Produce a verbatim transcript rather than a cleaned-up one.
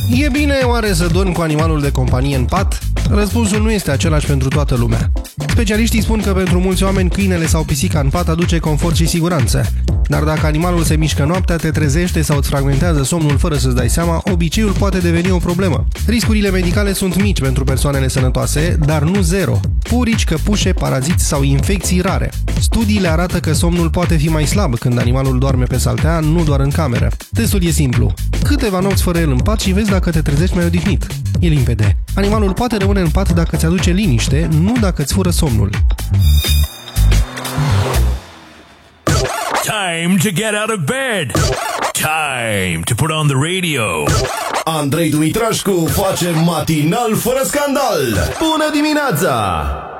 E bine oare să dormi cu animalul de companie în pat? Răspunsul nu este același pentru toată lumea. Specialiștii spun că pentru mulți oameni câinele sau pisica în pat aduce confort și siguranță. Dar dacă animalul se mișcă noaptea, te trezește sau îți fragmentează somnul fără să-ți dai seama, obiceiul poate deveni o problemă. Riscurile medicale sunt mici pentru persoanele sănătoase, dar nu zero. Purici, căpușe, paraziți sau infecții rare. Studiile arată că somnul poate fi mai slab când animalul doarme pe saltea, nu doar în cameră. Testul e simplu. Câteva nopți fără el în pat și vezi dacă te trezești mai odihnit. E limpede. Animalul poate rămâne în pat dacă ți aduce liniște, nu dacă îți fură somnul. Time to get out of bed. Time to put on the radio. Andrei Dumitrașcu face matinal fără scandal. Bună dimineața!